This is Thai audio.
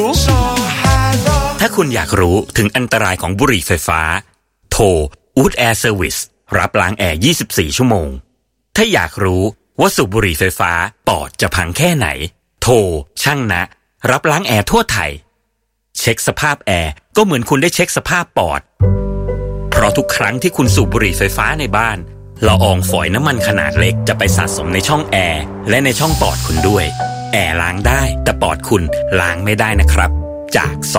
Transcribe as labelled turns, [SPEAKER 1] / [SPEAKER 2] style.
[SPEAKER 1] ถ้าคุณอยากรู้ถึงอันตรายของบุหรี่ไฟฟ้าโทร Wood Air Service รับล้างแอร์ 24 ชั่วโมงถ้าอยากรู้ว่าสูบบุหรี่ไฟฟ้าปอดจะพังแค่ไหนโทรช่างนะรับล้างแอร์ทั่วไทยเช็คสภาพแอร์ก็เหมือนคุณได้เช็คสภาพปอดเพราะทุกครั้งที่คุณสูบบุหรี่ไฟฟ้าในบ้านละอองฝอยน้ำมันขนาดเล็กจะไปสะสมในช่องแอร์และในช่องปอดคุณด้วยแอร์ล้างได้แต่ปอดคุณล้างไม่ได้นะครับจากส